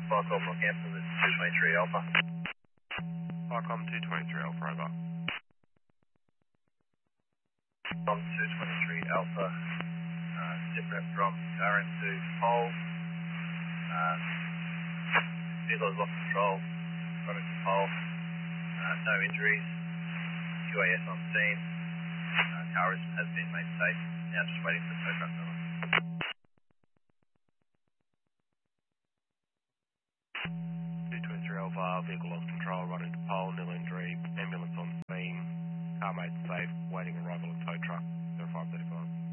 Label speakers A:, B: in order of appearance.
A: Barcom from Campbell, this is 223 Alpha.
B: Barcom 223 Alpha, over.
A: From 223 Alpha, different from Darren to Pole. Vehicle has lost control, running to Pole. No injuries. QAS on scene. Car has been made safe. Now just waiting for the tow truck number.
B: 223 Alpha, vehicle lost control, running to pole, nil injury, ambulance on scene, car made safe, waiting arrival of tow truck, 0535.